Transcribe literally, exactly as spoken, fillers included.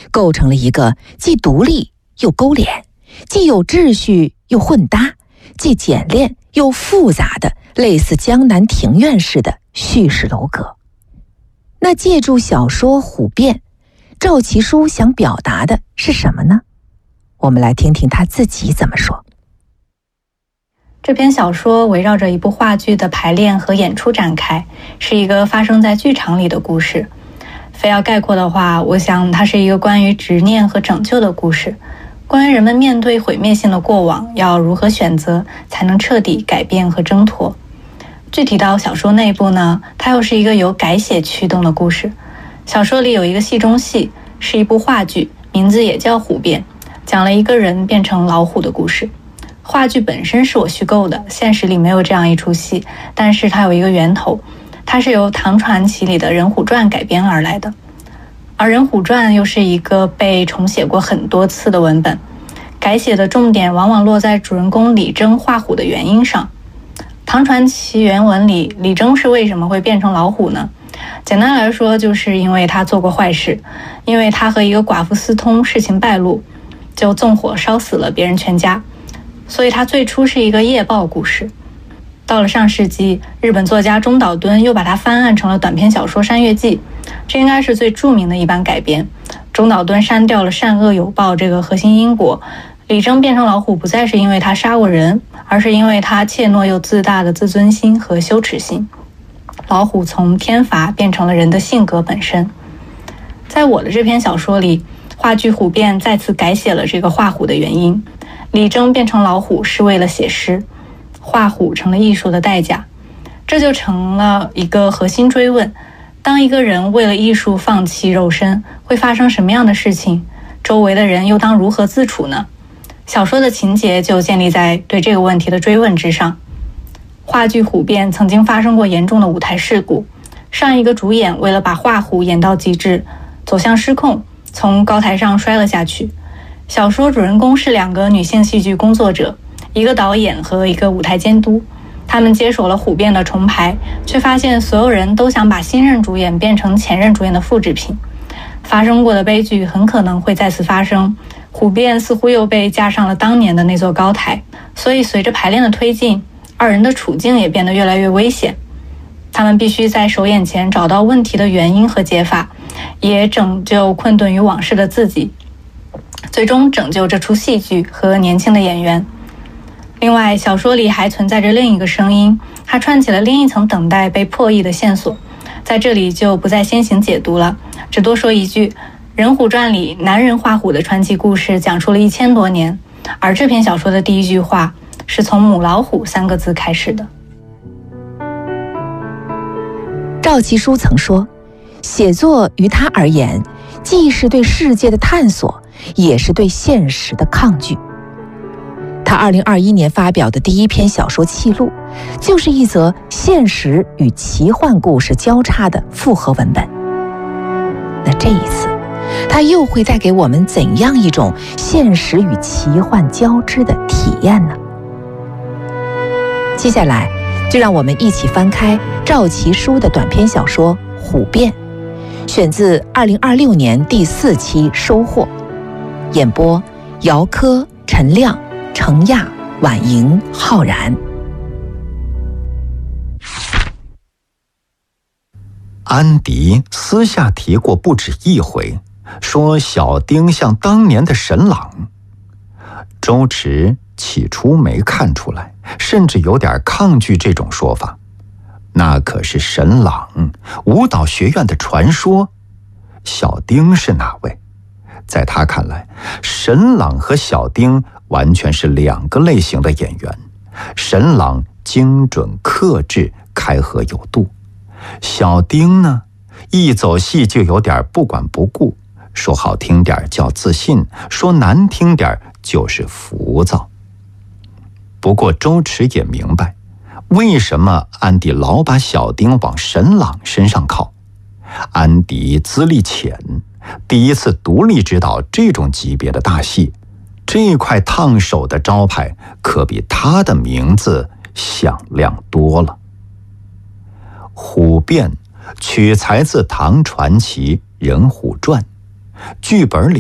构成了一个既独立又勾连，既有秩序又混搭，既简练又复杂的类似江南庭院式的叙事楼阁。那借助小说《虎变》，赵其书想表达的是什么呢？我们来听听他自己怎么说。 这篇小说围绕着一部话剧的排练和演出展开，是一个发生在剧场里的故事。非要概括的话，我想它是一个关于执念和拯救的故事，关于人们面对毁灭性的过往要如何选择才能彻底改变和挣脱。具体到小说内部呢，它又是一个由改写驱动的故事。小说里有一个戏中戏，是一部话剧，名字也叫《虎变》，讲了一个人变成老虎的故事。话剧本身是我虚构的，现实里没有这样一出戏，但是它有一个源头，它是由唐传奇里的《人虎传》改编而来的。而《人虎传》又是一个被重写过很多次的文本，改写的重点往往落在主人公李征画虎的原因上。唐传奇原文里，李征是为什么会变成老虎呢？简单来说，就是因为他做过坏事，因为他和一个寡妇私通，事情败露，就纵火烧死了别人全家。所以它最初是一个夜报故事。到了上世纪，日本作家中岛敦又把它翻案成了短篇小说《山月记》，这应该是最著名的一版改编。中岛敦删掉了善恶有报这个核心因果，李征变成老虎不再是因为他杀过人，而是因为他怯懦又自大的自尊心和羞耻心。老虎从天罚变成了人的性格本身。在我的这篇小说里，话剧《虎变》再次改写了这个画虎的原因。李征变成老虎是为了写诗，画虎成了艺术的代价，这就成了一个核心追问：当一个人为了艺术放弃肉身，会发生什么样的事情？周围的人又当如何自处呢？小说的情节就建立在对这个问题的追问之上。话剧《虎变》曾经发生过严重的舞台事故，上一个主演为了把画虎演到极致，走向失控，从高台上摔了下去。小说主人公是两个女性戏剧工作者，一个导演和一个舞台监督。他们接手了《虎变》的重排，却发现所有人都想把新任主演变成前任主演的复制品。发生过的悲剧很可能会再次发生，《虎变》似乎又被架上了当年的那座高台。所以随着排练的推进，二人的处境也变得越来越危险。他们必须在首演前找到问题的原因和解法，也拯救困顿于往事的自己，最终拯救这出戏剧和年轻的演员。另外，小说里还存在着另一个声音，它串起了另一层等待被破译的线索。在这里就不再先行解读了，只多说一句，《人虎传》里男人画虎的传奇故事讲述了一千多年，而这篇小说的第一句话是从母老虎三个字开始的。 赵其书曾说，写作于他而言，既是对世界的探索，也是对现实的抗拒。他二零二一年发表的第一篇小说《契录》，就是一则现实与奇幻故事交叉的复合文本。那这一次，他又会带给我们怎样一种现实与奇幻交织的体验呢？接下来，就让我们一起翻开赵其书的短篇小说《虎变》，选自二零二六年第四期《收获》，演播姚科、陈亮、程亚、婉莹、浩然。 安迪私下提过不止一回，说小丁像当年的沈朗。周驰起初没看出来，甚至有点抗拒这种说法。那可是沈朗，舞蹈学院的传说。小丁是哪位？在他看来，沈朗和小丁完全是两个类型的演员。沈朗精准克制，开合有度。小丁呢，一走戏就有点不管不顾，说好听点叫自信，说难听点就是浮躁。不过周驰也明白，为什么安迪老把小丁往沈朗身上靠。安迪资历浅，第一次独立指导这种级别的大戏，这块烫手的招牌可比他的名字响亮多了。虎变取材自唐传奇《人虎传》，剧本里